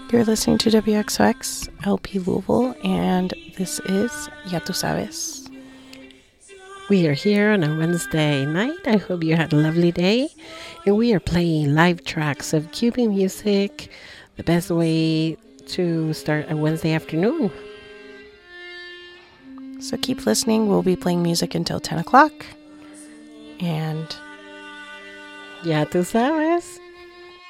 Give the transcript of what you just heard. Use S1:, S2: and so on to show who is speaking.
S1: You're listening to WXOX LP Louisville, and this is Ya Tu Sabes.
S2: We are here on a Wednesday night. I hope you had a lovely day. And we are playing live tracks of Cuban music, the best way to start a Wednesday afternoon.
S1: So keep listening. We'll be playing music until 10 o'clock. And
S2: Ya Tu Sabes.